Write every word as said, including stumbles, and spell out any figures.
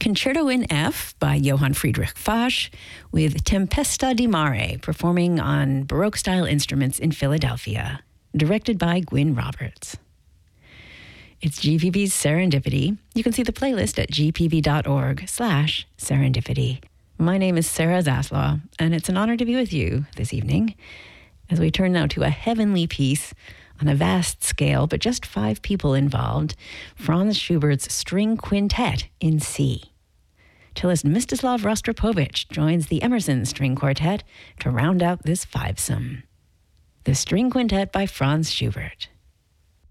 Concerto in F by Johann Friedrich Fasch with Tempesta di Mare performing on Baroque-style instruments in Philadelphia, directed by Gwyn Roberts. It's G P B's Serendipity. You can see the playlist at gpb.org slash serendipity. My name is Sarah Zaslaw, and it's an honor to be with you this evening as we turn now to a heavenly piece on a vast scale, but just five people involved, Franz Schubert's String Quintet in C. Cellist Mstislav Rostropovich joins the Emerson String Quartet to round out this fivesome. The String Quintet by Franz Schubert.